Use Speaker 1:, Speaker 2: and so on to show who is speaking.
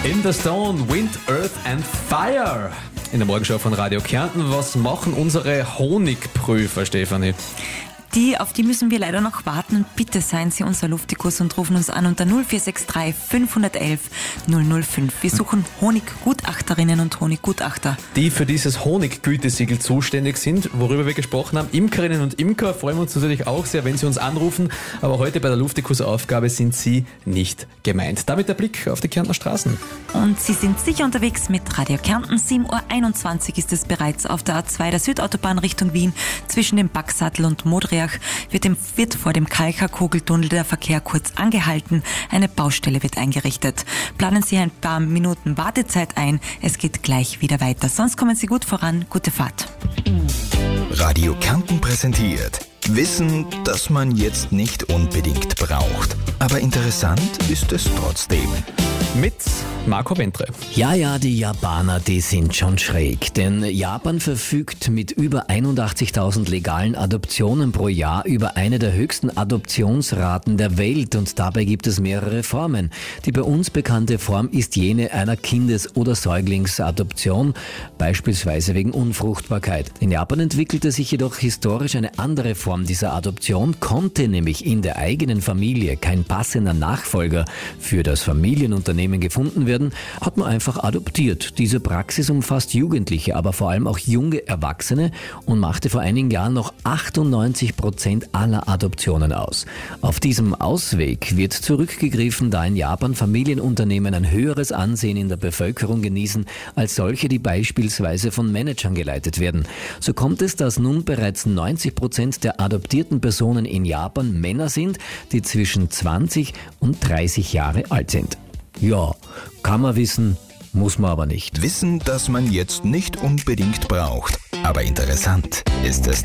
Speaker 1: In the Stone, Wind, Earth and Fire. In der Morgenshow von Radio Kärnten. Was machen unsere Honigprüfer, Stefanie?
Speaker 2: Auf die müssen wir leider noch warten. Bitte seien Sie unser Luftikus und rufen uns an unter 0463 511 005. Wir suchen Honiggutachterinnen und Honiggutachter.
Speaker 1: Die für dieses Honiggütesiegel zuständig sind, worüber wir gesprochen haben. Imkerinnen und Imker freuen wir uns natürlich auch sehr, wenn Sie uns anrufen. Aber heute bei der Luftikus-Aufgabe sind Sie nicht gemeint. Damit der Blick auf die Kärntner Straßen.
Speaker 2: Und Sie sind sicher unterwegs mit Radio Kärnten. 7.21 Uhr ist es bereits auf der A2 der Südautobahn Richtung Wien. Zwischen dem Backsattel und Modriach wird vor dem Kalka-Kugeltunnel der Verkehr kurz angehalten. Eine Baustelle wird eingerichtet. Planen Sie ein paar Minuten Wartezeit ein. Es geht gleich wieder weiter. Sonst kommen Sie gut voran. Gute Fahrt.
Speaker 3: Radio Kärnten präsentiert Wissen, das man jetzt nicht unbedingt braucht. Aber interessant ist es trotzdem.
Speaker 1: Mit Marco Bentre.
Speaker 4: Ja, die Japaner, die sind schon schräg. Denn Japan verfügt mit über 81.000 legalen Adoptionen pro Jahr über eine der höchsten Adoptionsraten der Welt. Und dabei gibt es mehrere Formen. Die bei uns bekannte Form ist jene einer Kindes- oder Säuglingsadoption, beispielsweise wegen Unfruchtbarkeit. In Japan entwickelte sich jedoch historisch eine andere Form dieser Adoption. Konnte nämlich in der eigenen Familie kein passender Nachfolger für das Familienunternehmen gefunden werden, hat man einfach adoptiert. Diese Praxis umfasst Jugendliche, aber vor allem auch junge Erwachsene und machte vor einigen Jahren noch 98% aller Adoptionen aus. Auf diesem Ausweg wird zurückgegriffen, da in Japan Familienunternehmen ein höheres Ansehen in der Bevölkerung genießen als solche, die beispielsweise von Managern geleitet werden. So kommt es, dass nun bereits 90% der adoptierten Personen in Japan Männer sind, die zwischen 20 und 30 Jahre alt sind. Ja, kann man wissen, muss man aber nicht.
Speaker 3: Wissen, das man jetzt nicht unbedingt braucht. Aber interessant ist es